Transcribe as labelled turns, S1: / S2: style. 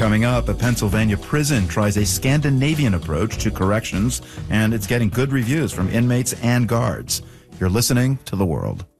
S1: Coming up, a Pennsylvania prison tries a Scandinavian approach to corrections, and it's getting good reviews from inmates and guards. You're listening to The World.